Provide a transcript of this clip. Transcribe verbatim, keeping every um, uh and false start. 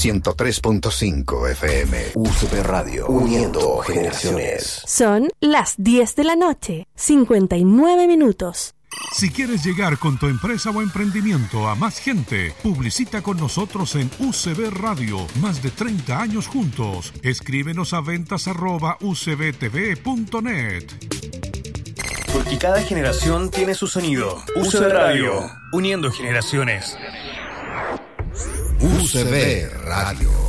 ciento tres punto cinco F M. U C B Radio, uniendo generaciones. Son las diez de la noche, cincuenta y nueve minutos. Si quieres llegar con tu empresa o emprendimiento a más gente, publicita con nosotros en U C B Radio. Más de treinta años juntos. Escríbenos a ventas arroba u c b t v punto net. Porque cada generación tiene su sonido. U C B Radio, uniendo generaciones. U C B Radio.